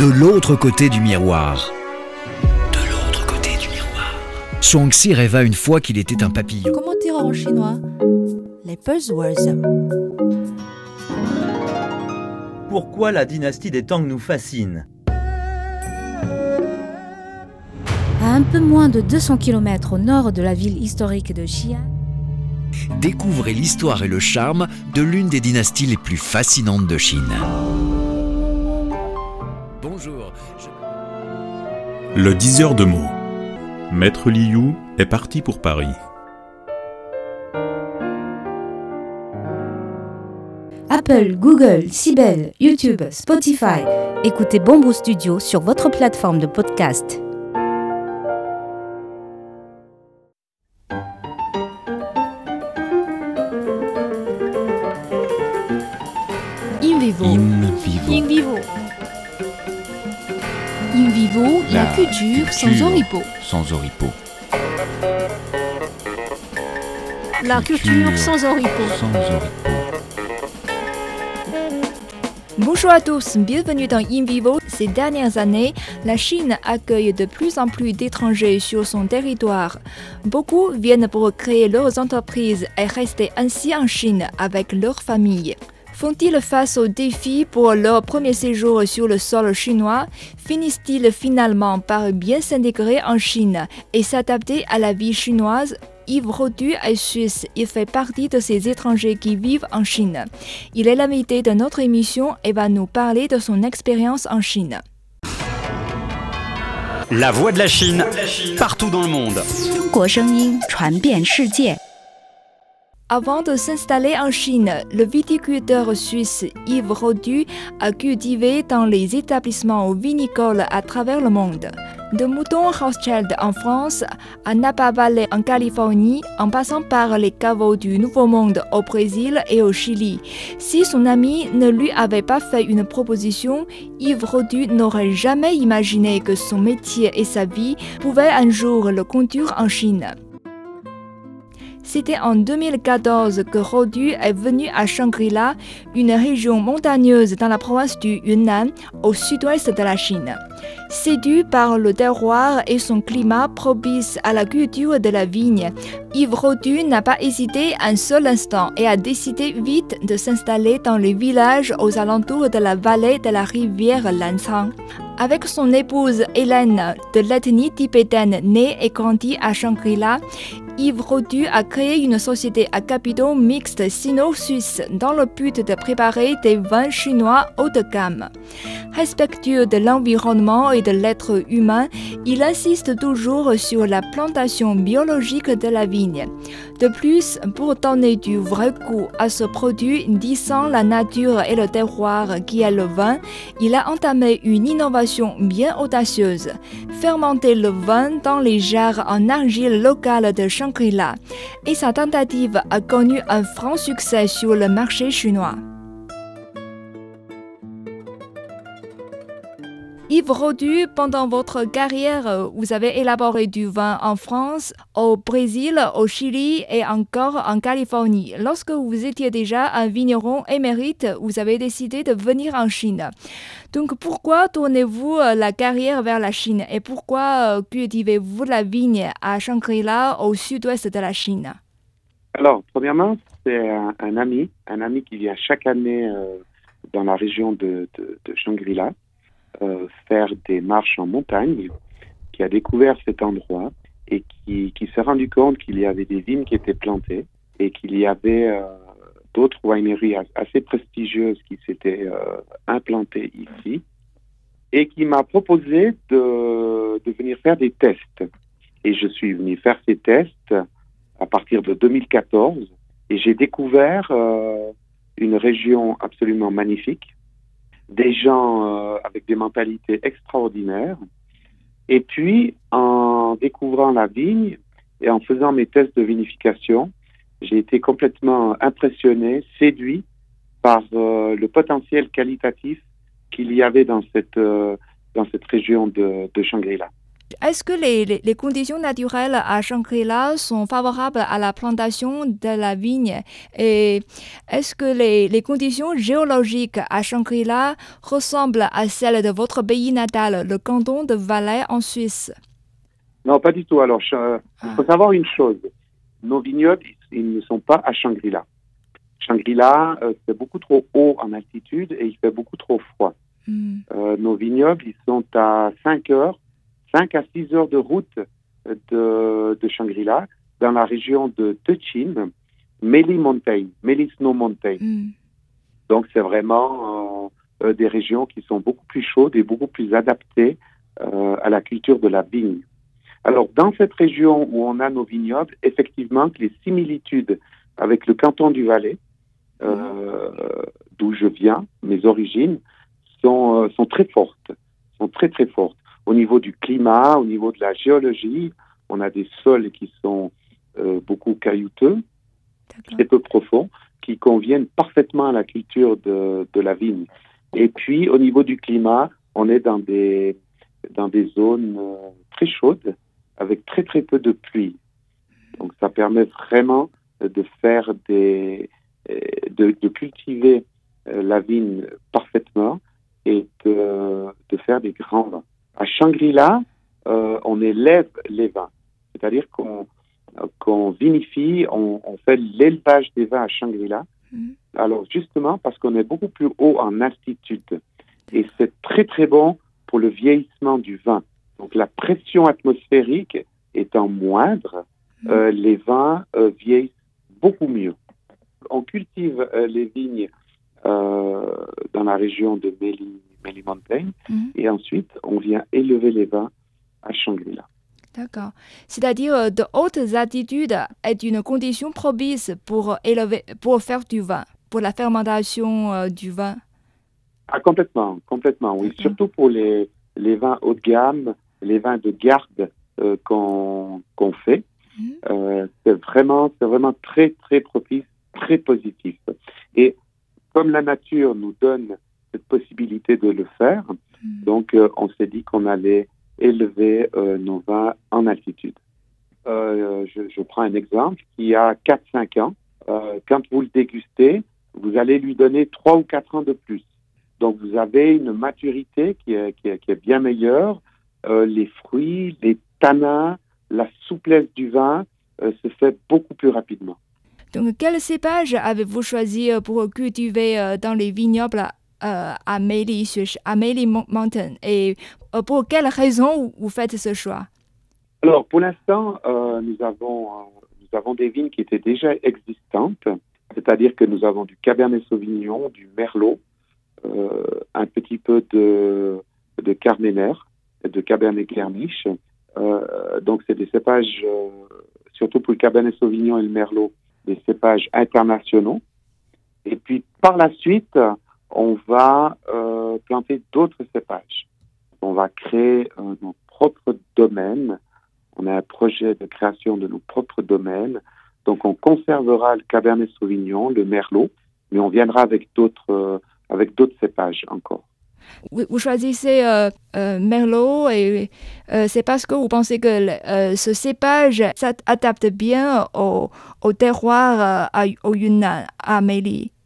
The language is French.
de l'autre côté du miroir. De l'autre côté du miroir. Zhuangzi rêva une fois qu'il était un papillon. Comment dire en chinois? Les buzzwords. Pourquoi la dynastie des Tang nous fascine? À un peu moins de 200 km au nord de la ville historique de Xi'an, Découvrez l'histoire et le charme de l'une des dynasties les plus fascinantes de Chine. Bonjour. Le diseur de mots. Maître Liu est parti pour Paris. Apple, Google, Sibel, YouTube, Spotify. Écoutez Bamboo Studio sur votre plateforme de podcast. In vivo. In vivo. In vivo, la culture sans oripeaux. Sans oripeaux. La culture sans oripeaux. Sans oripeaux. Bonjour à tous, bienvenue dans In Vivo. Ces dernières années, la Chine accueille de plus en plus d'étrangers sur son territoire. Beaucoup viennent pour créer leurs entreprises et rester ainsi en Chine avec leur famille. Font-ils face aux défis pour leur premier séjour sur le sol chinois? Finissent-ils finalement par bien s'intégrer en Chine et s'adapter à la vie chinoise? Yves Rodu est suisse, il fait partie de ces étrangers qui vivent en Chine. Il est l'invité de notre émission et va nous parler de son expérience en Chine. La voix de la Chine, partout dans le monde. 中国声音传遍世界。 Avant de s'installer en Chine, le viticulteur suisse Yves Rodu a cultivé dans les établissements vinicoles à travers le monde. De Mouton Rothschild en France à Napa Valley en Californie, en passant par les caveaux du Nouveau Monde au Brésil et au Chili. Si son ami ne lui avait pas fait une proposition, Yves Rodu n'aurait jamais imaginé que son métier et sa vie pouvaient un jour le conduire en Chine. C'était en 2014 que Rodu est venu à Shangri-La, une région montagneuse dans la province du Yunnan, au sud-ouest de la Chine. Séduit par le terroir et son climat propice à la culture de la vigne, Yves Rodu n'a pas hésité un seul instant et a décidé vite de s'installer dans les villages aux alentours de la vallée de la rivière Lancang. Avec son épouse Hélène, de l'ethnie tibétaine née et grandie à Shangri-La, Yves Rodu a créé une société à capitaux mixtes sino-suisses dans le but de préparer des vins chinois haut de gamme. Respectueux de l'environnement et de l'être humain, il insiste toujours sur la plantation biologique de la vigne. De plus, pour donner du vrai goût à ce produit disant la nature et le terroir qui est le vin, il a entamé une innovation bien audacieuse. Fermenter le vin dans les jarres en argile locale de Shangri-La. Et sa tentative a connu un franc succès sur le marché chinois. Yves Rodu, pendant votre carrière, vous avez élaboré du vin en France, au Brésil, au Chili et encore en Californie. Lorsque vous étiez déjà un vigneron émérite, vous avez décidé de venir en Chine. Donc pourquoi tournez-vous la carrière vers la Chine et pourquoi cultivez-vous la vigne à Shangri-La au sud-ouest de la Chine? Alors, premièrement, c'est un ami qui vient chaque année dans la région de Shangri-La. Faire des marches en montagne, qui a découvert cet endroit et qui s'est rendu compte qu'il y avait des vignes qui étaient plantées et qu'il y avait d'autres wineries assez prestigieuses qui s'étaient implantées ici et qui m'a proposé de venir faire des tests. Et je suis venu faire ces tests à partir de 2014 et j'ai découvert une région absolument magnifique, des gens avec des mentalités extraordinaires. Et puis, en découvrant la vigne et en faisant mes tests de vinification, j'ai été complètement impressionné, séduit par le potentiel qualitatif qu'il y avait dans cette région de Shangri-La. Est-ce que les conditions naturelles à Shangri-La sont favorables à la plantation de la vigne? Et est-ce que les conditions géologiques à Shangri-La ressemblent à celles de votre pays natal, le canton de Valais en Suisse? Non, pas du tout. Alors, il faut savoir une chose. Nos vignobles, ils ne sont pas à Shangri-La. Shangri-La, c'est beaucoup trop haut en altitude et il fait beaucoup trop froid. Nos vignobles, ils sont à 5 à 6 heures de route de Shangri-La, dans la région de Cochin, Meli Snow Mountain. Donc, c'est vraiment des régions qui sont beaucoup plus chaudes et beaucoup plus adaptées à la culture de la vigne. Alors, dans cette région où on a nos vignobles, effectivement, les similitudes avec le canton du Valais, d'où je viens, mes origines, sont très fortes, sont très très fortes. Au niveau du climat, au niveau de la géologie, on a des sols qui sont beaucoup caillouteux, très peu profonds, qui conviennent parfaitement à la culture de la vigne. Et puis, au niveau du climat, on est dans des zones très chaudes, avec très très peu de pluie. Donc, ça permet vraiment de faire de cultiver la vigne parfaitement et de faire des grands vins. À Shangri-La, on élève les vins, c'est-à-dire qu'on vinifie, on fait l'élevage des vins à Shangri-La. Alors justement parce qu'on est beaucoup plus haut en altitude et c'est très très bon pour le vieillissement du vin. Donc la pression atmosphérique étant moindre, les vins vieillissent beaucoup mieux. On cultive les vignes dans la région de Meli Mountain et ensuite on vient élever les vins à Shangri-La. D'accord. C'est-à-dire de hautes altitudes est une condition propice pour faire du vin, pour la fermentation du vin. Ah, complètement, oui. Surtout pour les vins haut de gamme, les vins de garde qu'on fait. C'est vraiment très, très propice, très positif. Et comme la nature nous donne cette possibilité de le faire, donc on s'est dit qu'on allait élever nos vins en altitude. Je prends un exemple qui a 4-5 ans. Quand vous le dégustez, vous allez lui donner 3 ou 4 ans de plus. Donc vous avez une maturité qui est bien meilleure. Les fruits, les tanins, la souplesse du vin se fait beaucoup plus rapidement. Donc quel cépage avez-vous choisi pour cultiver dans les vignobles à Meli Mountain et pour quelles raisons vous faites ce choix? Alors pour l'instant, nous avons des vignes qui étaient déjà existantes, c'est-à-dire que nous avons du Cabernet Sauvignon, du Merlot, un petit peu de Carmener, de Cabernet Kernish. Donc c'est des cépages, surtout pour le Cabernet Sauvignon et le Merlot, des cépages internationaux. Et puis par la suite, on va planter d'autres cépages. On va créer nos propres domaines. On a un projet de création de nos propres domaines. Donc on conservera le Cabernet Sauvignon, le Merlot, mais on viendra avec d'autres cépages encore. Vous choisissez Merlot et c'est parce que vous pensez que ce cépage s'adapte bien au terroir au Yunnan, à Meli.